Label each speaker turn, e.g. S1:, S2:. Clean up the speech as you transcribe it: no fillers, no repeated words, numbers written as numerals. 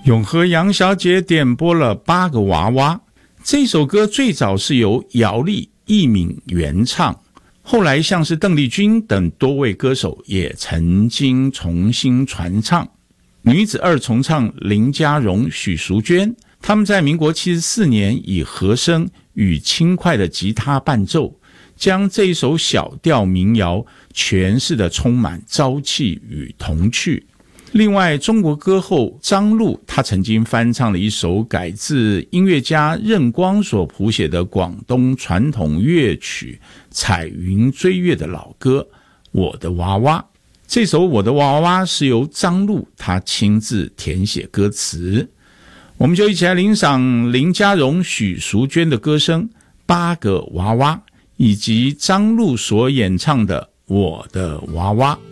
S1: 永和杨小姐点播了八个娃娃。这首歌最早是由姚丽、易敏原唱，后来像是邓丽君等多位歌手也曾经重新传唱。女子二重唱林佳荣、许淑娟，他们在民国74年以和声与轻快的吉他伴奏，将这一首小调民谣诠释得充满朝气与童趣。另外，中国歌后张露，她曾经翻唱了一首改自音乐家任光所谱写的广东传统乐曲《彩云追月》的老歌《我的娃娃》。这首《我的娃娃》是由张露她亲自填写歌词。我们就一起来欣赏林佳荣、许淑娟的歌声《八个娃娃》，以及张露所演唱的《我的娃娃》。